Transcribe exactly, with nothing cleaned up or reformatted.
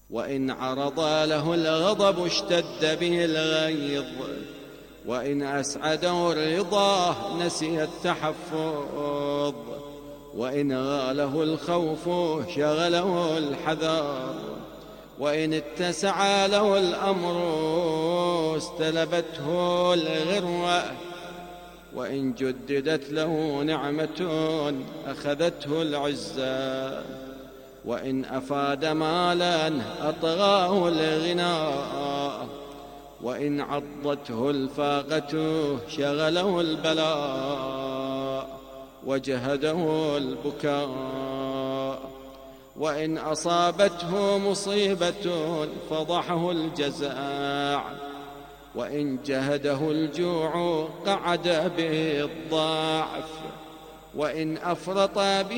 وإن عرض له الغضب اشتد به الغيظ، وإن أسعده الرضا نسي التحفظ، وإن غاله الخوف شغله الحذر، وإن اتسع له الأمر استلبته الغروة، وإن جددت له نعمة أخذته العزة، وإن أفاد مالا أطغاه الغناء، وإن عضته الفاقة شغله البلاء وجهده البكاء، وإن أصابته مصيبة فضحه الجزاع، وإن جهده الجوع قعد به الضعف، وإن أفرط به